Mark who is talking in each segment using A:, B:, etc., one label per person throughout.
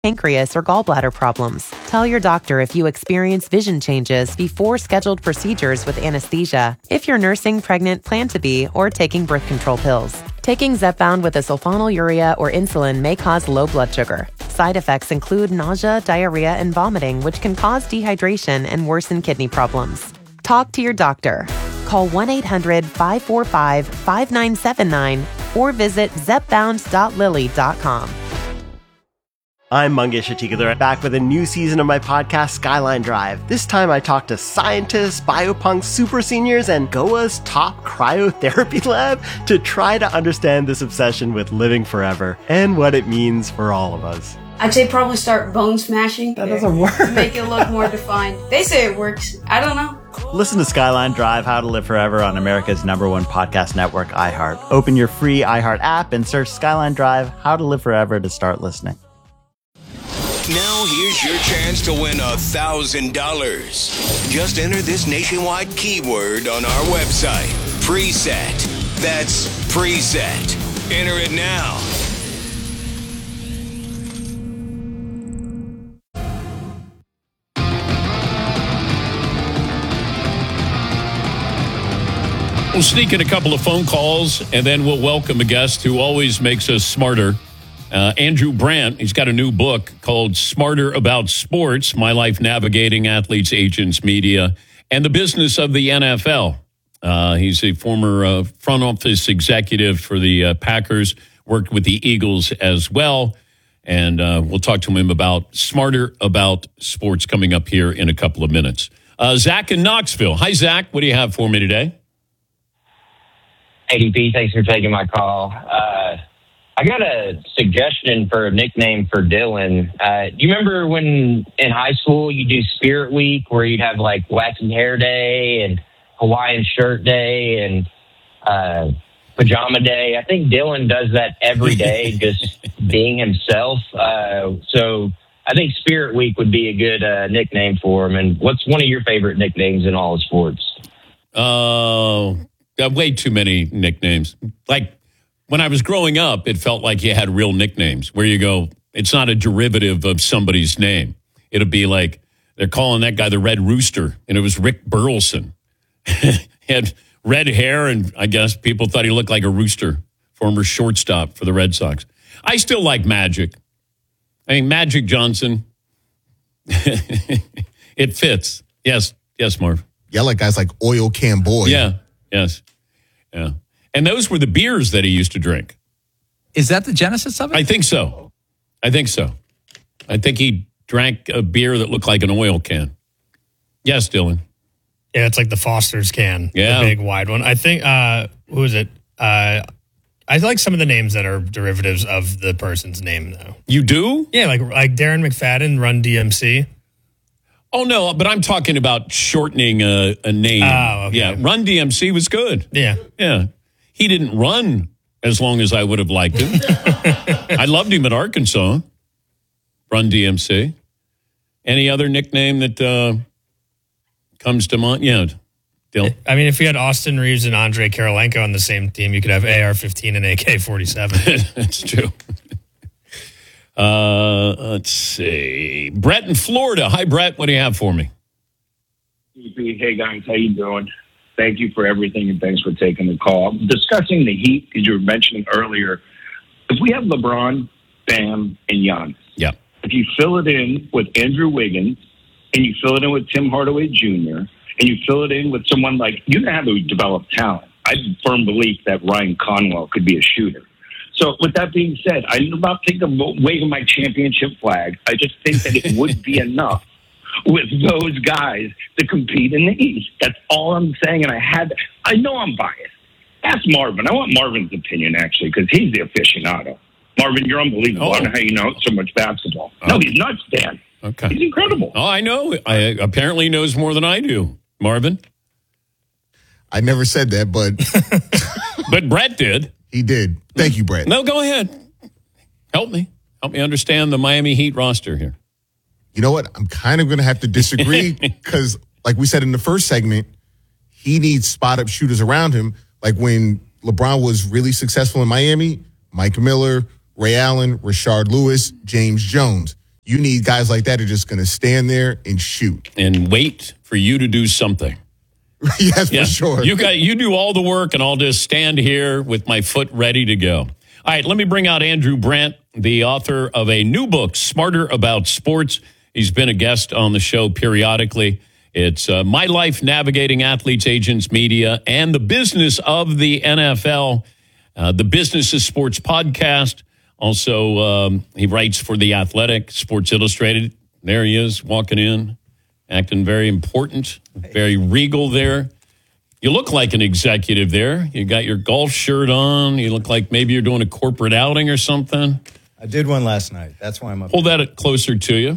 A: pancreas, or gallbladder problems. Tell your doctor if you experience vision changes before scheduled procedures with anesthesia. If you're nursing, pregnant, plan to be, or taking birth control pills. Taking Zepbound with a sulfonylurea or insulin may cause low blood sugar. Side effects include nausea, diarrhea, and vomiting, which can cause dehydration and worsen kidney problems. Talk to your doctor. Call 1-800-545-5979 or visit zepbound.lilly.com.
B: I'm Mangesh Atikadar, back with a new season of my podcast, Skyline Drive. This time I talk to scientists, biopunk super seniors, and Goa's top cryotherapy lab to try to understand this obsession with living forever and what it means for all of us.
C: I'd say probably start bone smashing.
B: That doesn't work.
C: Make it look more defined. They say it works. I don't know.
D: Listen to Skyline Drive, How to Live Forever on America's #1 podcast network, iHeart. Open your free iHeart app and search Skyline Drive, How to Live Forever to start listening.
E: Now here's your chance to win $1,000. Just enter this nationwide keyword on our website, Preset. That's Preset. Enter it now.
F: We'll sneak in a couple of phone calls, and then we'll welcome a guest who always makes us smarter. Andrew Brandt, he's got a new book called Smarter About Sports, My Life Navigating Athletes, Agents, Media, and the Business of the NFL. He's a former front office executive for the Packers, worked with the Eagles as well. And we'll talk to him about Smarter About Sports coming up here in a couple of minutes. Zach in Knoxville. Hi, Zach. What do you have for me today?
G: ADP, thanks for taking my call. I got a suggestion for a nickname for Dylan. Do you remember when in high school you do Spirit Week where you'd have like Wacky Hair Day and Hawaiian Shirt Day and Pajama Day? I think Dylan does that every day, just being himself. So I think Spirit Week would be a good nickname for him. And what's one of your favorite nicknames in all of sports?
F: Way too many nicknames. Like, when I was growing up, it felt like you had real nicknames where you go, it's not a derivative of somebody's name. It'll be like, they're calling that guy the Red Rooster, and it was Rick Burleson. He had red hair, and I guess people thought he looked like a rooster, former shortstop for the Red Sox. I still like Magic. I mean, Magic Johnson. It fits. Yes, Marv.
H: Yeah, like guys like Oil Can Boy.
F: Yeah, yes, yeah. And those were the beers that he used to drink.
I: Is that the genesis of it?
F: I think so. I think he drank a beer that looked like an oil can. Yes, Dylan.
J: Yeah, it's like the Foster's can.
F: Yeah.
J: The big wide one. I think, who is it? I like some of the names that are derivatives of the person's name, though.
F: You do?
J: Yeah, like Darren McFadden, Run DMC.
F: Oh, no, but I'm talking about shortening a name.
J: Oh, okay.
F: Yeah, Run DMC was good.
J: Yeah.
F: He didn't run as long as I would have liked him. I loved him at Arkansas. Run DMC. Any other nickname that comes to mind? Yeah, Dylan.
J: I mean, if you had Austin Reeves and Andre Karolinko on the same team, you could have AR-15 and AK-47.
F: That's true. Let's see. Brett in Florida. Hi, Brett. What do you have for me?
K: Hey, guys. How you doing? Thank you for everything, and thanks for taking the call. I'm discussing the Heat, because you were mentioning earlier. If we have LeBron, Bam, and Giannis,
F: yeah.
K: If you fill it in with Andrew Wiggins, and you fill it in with Tim Hardaway Jr., and you fill it in with someone like, you have to develop talent. I have a firm belief that Ryan Conwell could be a shooter. So with that being said, I'm about to take a wave of my championship flag. I just think that it would be enough with those guys to compete in the East. That's all I'm saying. And I know I'm biased. Ask Marvin. I want Marvin's opinion, actually, because he's the aficionado. Marvin, you're unbelievable. I don't know how you know so much basketball. No, he's nuts, Dan.
F: Okay.
K: He's incredible.
F: Oh, I know. I apparently knows more than I do. Marvin?
H: I never said that, but...
F: But Brett did.
H: He did. Thank you, Brett.
F: No, go ahead. Help me understand the Miami Heat roster here.
H: You know what? I'm kind of going to have to disagree because, like we said in the first segment, he needs spot-up shooters around him. Like when LeBron was really successful in Miami, Mike Miller, Ray Allen, Rashard Lewis, James Jones. You need guys like that who are just going to stand there and shoot.
F: And wait for you to do something.
H: Yes, for sure.
F: You do all the work, and I'll just stand here with my foot ready to go. All right, let me bring out Andrew Brandt, the author of a new book, Smarter About Sports. He's been a guest on the show periodically. It's My Life Navigating Athletes, Agents, Media, and the Business of the NFL, the Business of Sports podcast. Also, he writes for The Athletic, Sports Illustrated. There he is, walking in, acting very important, very regal there. You look like an executive there. You got your golf shirt on. You look like maybe you're doing a corporate outing or something.
L: I did one last night. That's why I'm up.
F: Pull that closer to you.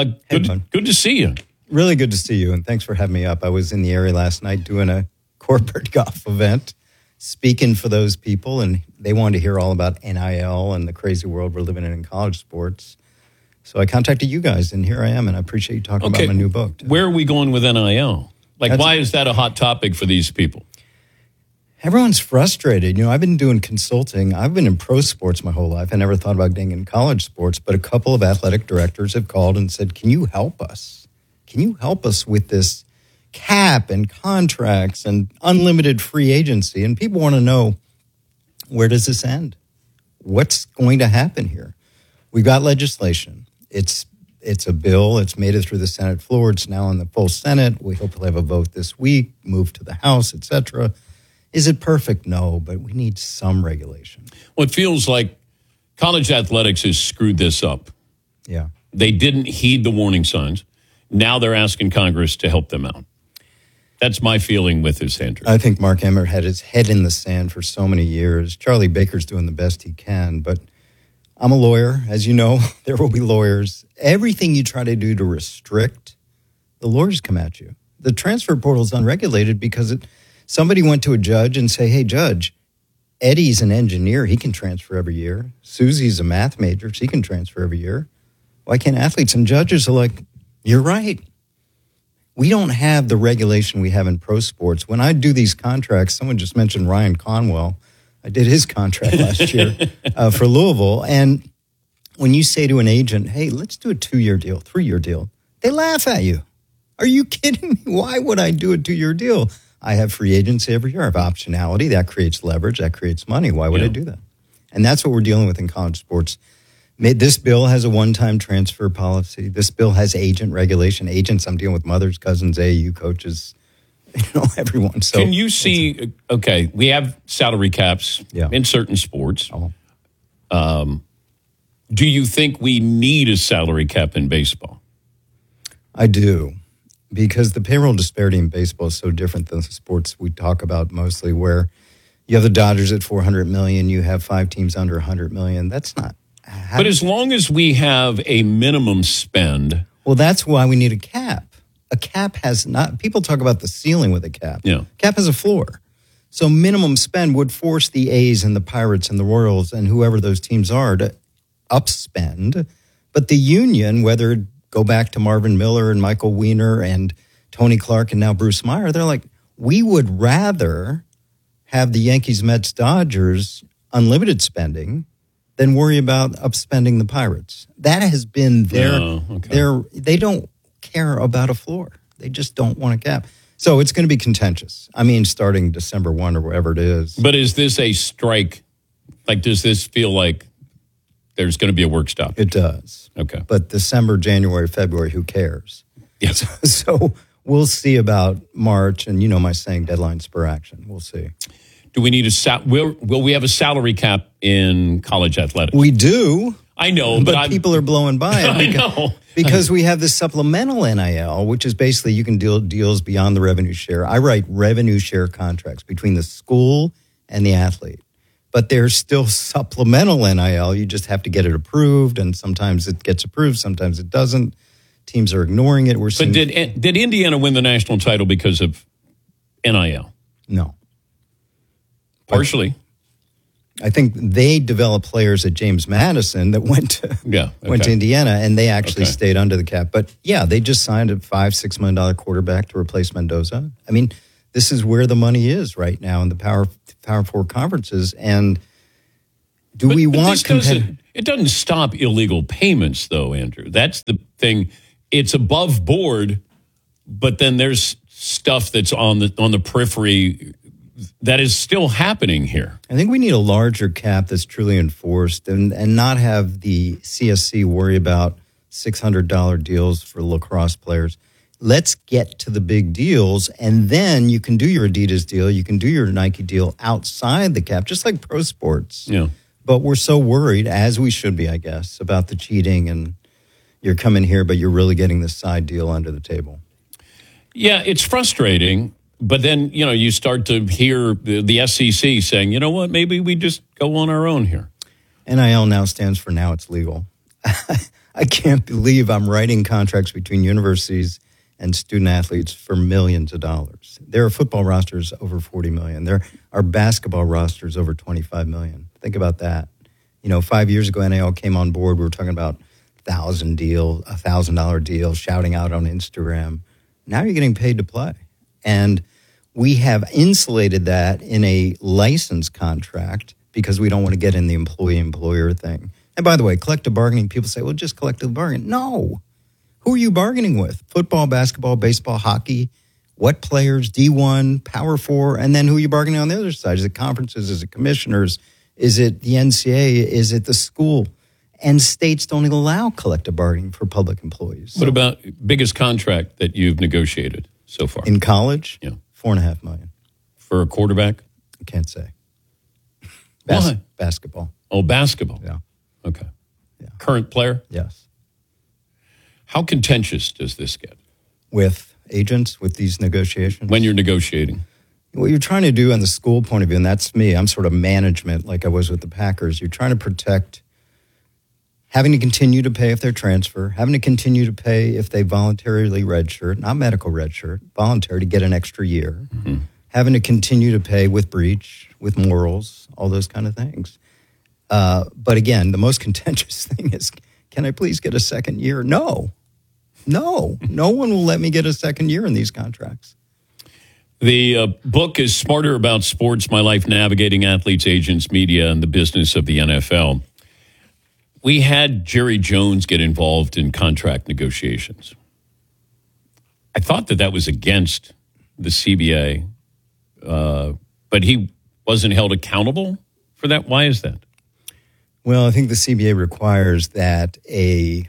F: Good to see you.
L: Really good to see you, and thanks for having me up. I was in the area last night doing a corporate golf event, speaking for those people, and they wanted to hear all about NIL and the crazy world we're living in college sports. So I contacted you guys, and here I am, and I appreciate you talking about my new book.
F: Where are we going with NIL? Why is that a hot topic for these people?
L: Everyone's frustrated. I've been doing consulting. I've been in pro sports my whole life. I never thought about getting in college sports, but a couple of athletic directors have called and said, can you help us? Can you help us with this cap and contracts and unlimited free agency? And people want to know, where does this end? What's going to happen here? We've got legislation. It's a bill. It's made it through the Senate floor. It's now in the full Senate. We hope we'll have a vote this week, move to the House, et cetera. Is it perfect? No, but we need some regulation.
F: Well, it feels like college athletics has screwed this up.
L: Yeah.
F: They didn't heed the warning signs. Now they're asking Congress to help them out. That's my feeling with this, Andrew.
L: I think Mark Emmert had his head in the sand for so many years. Charlie Baker's doing the best he can, but I'm a lawyer. As you know, there will be lawyers. Everything you try to do to restrict, the lawyers come at you. The transfer portal is unregulated because somebody went to a judge and say, hey, judge, Eddie's an engineer. He can transfer every year. Susie's a math major. She can transfer every year. Why can't athletes? And judges are like, you're right. We don't have the regulation we have in pro sports. When I do these contracts, someone just mentioned Ryan Conwell. I did his contract last year for Louisville. And when you say to an agent, hey, let's do a 2-year deal, 3-year deal, they laugh at you. Are you kidding me? Why would I do a 2-year deal? I have free agency every year. I have optionality. That creates leverage. That creates money. Why would I do that? And that's what we're dealing with in college sports. This bill has a one-time transfer policy. This bill has agent regulation. Agents, I'm dealing with mothers, cousins, AAU coaches, everyone. So
F: can you see, okay, we have salary caps in certain sports. Do you think we need a salary cap in baseball?
L: I do, because the payroll disparity in baseball is so different than the sports we talk about mostly, where you have the Dodgers at $400 million, you have 5 teams under $100 million. That's not.
F: But as long as we have a minimum spend.
L: Well, that's why we need a cap. A cap has not, people talk about the ceiling with a cap.
F: Yeah.
L: Cap has a floor. So minimum spend would force the A's and the Pirates and the Royals and whoever those teams are to upspend. But the union, whether go back to Marvin Miller and Michael Weiner and Tony Clark and now Bruce Meyer, they're like, we would rather have the Yankees, Mets, Dodgers unlimited spending than worry about upspending the Pirates. That has been they don't care about a floor. They just don't want a cap. So it's going to be contentious. I mean, starting December 1 or whatever it is.
F: But is this a strike? Like, does this feel like there's going to be a work stop?
L: It does.
F: Okay.
L: But December, January, February, who cares?
F: Yes.
L: So we'll see about March. And you know my saying, deadline spur action. We'll see.
F: Do we need will we have a salary cap in college athletics?
L: We do.
F: I know,
L: but people are blowing by it because we have the supplemental NIL, which is basically you can do deals beyond the revenue share. I write revenue share contracts between the school and the athlete, but there's still supplemental NIL. You just have to get it approved, and sometimes it gets approved, sometimes it doesn't. Teams are ignoring it.
F: But did Indiana win the national title because of NIL?
L: No.
F: Partially.
L: I think they developed players at James Madison that went to Indiana, and they actually stayed under the cap. But yeah, they just signed a $5-6 million quarterback to replace Mendoza. I mean, this is where the money is right now in the Power Four conferences. And do we want
F: It doesn't stop illegal payments, though, Andrew. That's the thing. It's above board, but then there's stuff that's on the periphery that is still happening here.
L: I think we need a larger cap that's truly enforced and not have the CSC worry about $600 deals for lacrosse players. Let's get to the big deals, and then you can do your Adidas deal, you can do your Nike deal outside the cap, just like pro sports.
F: Yeah.
L: But we're so worried, as we should be, I guess, about the cheating, and you're coming here, but you're really getting this side deal under the table.
F: Yeah, it's frustrating. But then, you start to hear the SEC saying, you know what, maybe we just go on our own here.
L: NIL now stands for now it's legal. I can't believe I'm writing contracts between universities and student athletes for millions of dollars. There are football rosters over 40 million. There are basketball rosters over 25 million. Think about that. 5 years ago, NIL came on board. We were talking about $1,000 deal, shouting out on Instagram. Now you're getting paid to play. And we have insulated that in a license contract because we don't want to get in the employee-employer thing. And by the way, collective bargaining, people say, well, just collective bargain. No. Who are you bargaining with? Football, basketball, baseball, hockey? What players? D1, Power 4? And then who are you bargaining on the other side? Is it conferences? Is it commissioners? Is it the NCAA? Is it the school? And states don't allow collective bargaining for public employees.
F: What about biggest contract that you've negotiated so far?
L: In college?
F: Yeah.
L: $4.5 million.
F: For a quarterback?
L: I can't say.
F: Why?
L: Basketball.
F: Oh, basketball.
L: Yeah.
F: Okay.
L: Yeah.
F: Current player?
L: Yes.
F: How contentious does this get?
L: With agents, with these negotiations?
F: When you're negotiating?
L: What you're trying to do on the school point of view, and that's me, I'm sort of management like I was with the Packers. You're trying to protect having to continue to pay if they're transfer, having to continue to pay if they voluntarily redshirt, not medical redshirt, voluntary to get an extra year, having to continue to pay with breach, with morals, all those kind of things. But again, the most contentious thing is, can I please get a second year? No. No one will let me get a second year in these contracts.
F: The book is Smarter About Sports, My Life Navigating Athletes, Agents, Media, and the Business of the NFL. We had Jerry Jones get involved in contract negotiations. I thought that was against the CBA, but he wasn't held accountable for that. Why is that?
L: Well, I think the CBA requires that a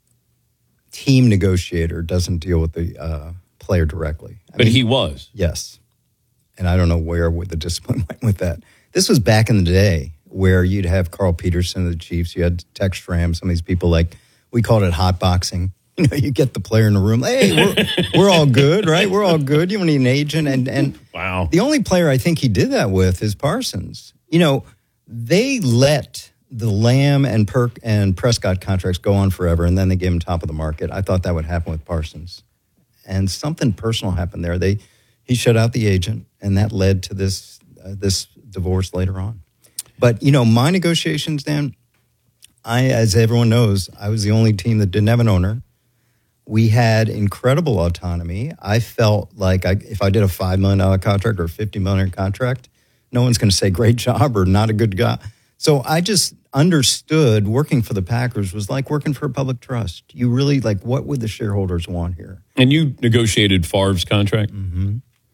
L: team negotiator doesn't deal with the player directly.
F: But he was.
L: Yes. And I don't know where the discipline went with that. This was back in the day where you'd have Carl Peterson of the Chiefs, you had Tex Schramm, some of these people, like, we called it hot boxing. You get the player in the room, hey, we're all good, right? We're all good. You don't need an agent. And
F: wow.
L: The only player I think he did that with is Parsons. They let the Lamb and Prescott contracts go on forever, and then they gave him top of the market. I thought that would happen with Parsons. And something personal happened there. He shut out the agent, and that led to this divorce later on. But, my negotiations, Dan, as everyone knows, I was the only team that didn't have an owner. We had incredible autonomy. I felt like if I did a $5 million contract or a $50 million contract, no one's going to say great job or not a good guy. So I just understood working for the Packers was like working for a public trust. You really, what would the shareholders want here?
F: And you negotiated Favre's contract?
L: Mm-hmm.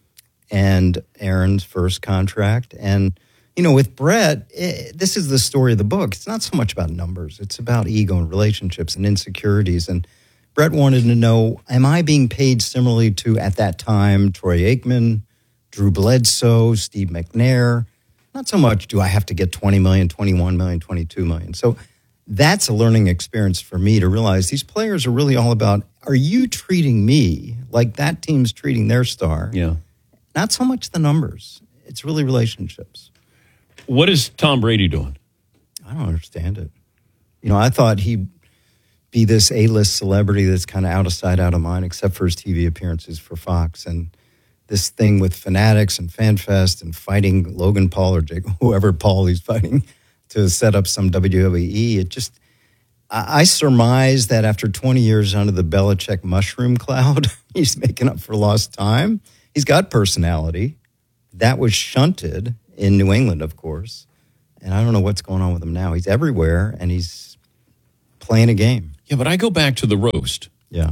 L: And Aaron's first contract. And, with Brett, this is the story of the book. It's not so much about numbers. It's about ego and relationships and insecurities. And Brett wanted to know, am I being paid similarly to, at that time, Troy Aikman, Drew Bledsoe, Steve McNair? Not so much do I have to get 20 million, 21 million, 22 million. So that's a learning experience for me to realize these players are really all about, are you treating me like that team's treating their star?
F: Yeah.
L: Not so much the numbers. It's really relationships.
F: What is Tom Brady doing?
L: I don't understand it. I thought he'd be this A-list celebrity that's kind of out of sight, out of mind, except for his TV appearances for Fox. And this thing with Fanatics and FanFest and fighting Logan Paul or whoever Paul he's fighting to set up some WWE. It just, I surmise that after 20 years under the Belichick mushroom cloud, he's making up for lost time. He's got personality. That was shunted in New England, of course. And I don't know what's going on with him now. He's everywhere, and he's playing a game.
F: Yeah, but I go back to the roast.
L: Yeah.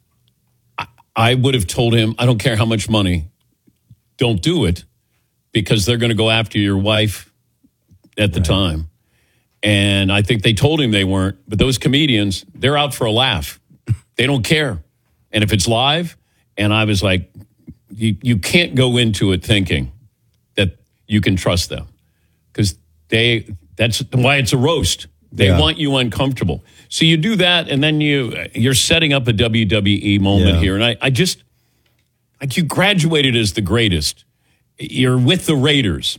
F: I would have told him, I don't care how much money, don't do it, because they're going to go after your wife at the time. And I think they told him they weren't. But those comedians, they're out for a laugh. They don't care. And if it's live, and I was like, you can't go into it thinking that you can trust them. Because that's why it's a roast. They want you uncomfortable. So you do that, and then you're setting up a WWE moment here. And I just, like, you graduated as the greatest. You're with the Raiders.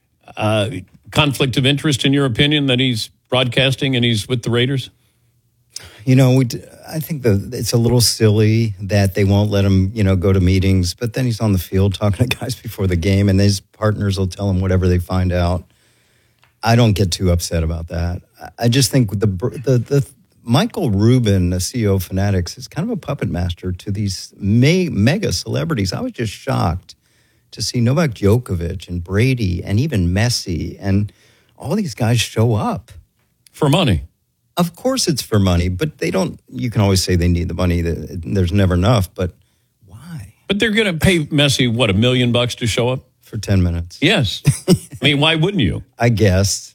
F: Conflict of interest, in your opinion, that he's broadcasting and he's with the Raiders?
L: You know, I think it's a little silly that they won't let him, go to meetings. But then he's on the field talking to guys before the game, and his partners will tell him whatever they find out. I don't get too upset about that. I just think the Michael Rubin, the CEO of Fanatics, is kind of a puppet master to these mega celebrities. I was just shocked to see Novak Djokovic and Brady and even Messi and all these guys show up.
F: For money.
L: Of course it's for money, but they don't, you can always say they need the money. There's never enough, but why?
F: But they're going to pay Messi, what, $1 million to show up?
L: For 10 minutes.
F: Yes. I mean, why wouldn't you?
L: I guess.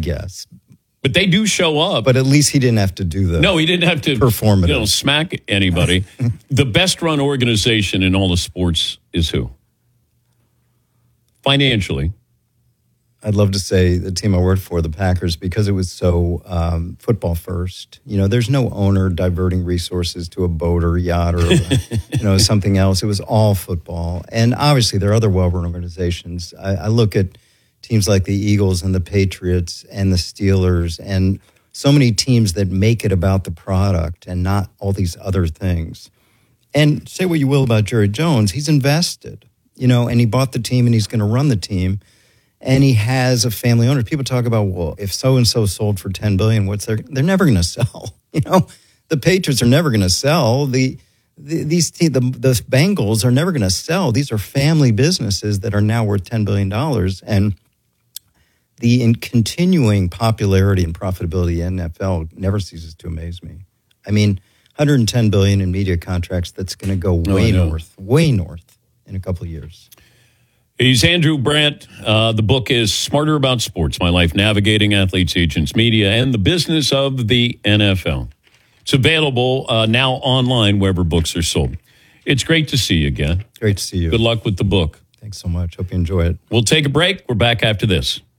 F: But they do show up.
L: But at least he didn't have to do
F: No, he didn't have to
L: performative.
F: Smack anybody. The best run organization in all the sports is who? Financially.
L: I'd love to say the team I worked for, the Packers, because it was so football first. There's no owner diverting resources to a boat or a yacht or something else. It was all football. And obviously there are other well-run organizations. I look at teams like the Eagles and the Patriots and the Steelers and so many teams that make it about the product and not all these other things. And say what you will about Jerry Jones, he's invested, and he bought the team and he's going to run the team. And he has a family owner. People talk about, well, if so-and-so sold for $10 billion, they're never going to sell. The Patriots are never going to sell. The Bengals are never going to sell. These are family businesses that are now worth $10 billion. And the continuing popularity and profitability in NFL never ceases to amaze me. I mean, $110 billion in media contracts, that's going to go way north in a couple of years.
F: He's Andrew Brandt. The book is Smarter About Sports, My Life Navigating Athletes, Agents, Media, and the Business of the NFL. It's available now online wherever books are sold. It's great to see you again.
L: Great to see you.
F: Good luck with the book.
L: Thanks so much. Hope you enjoy it.
F: We'll take a break. We're back after this.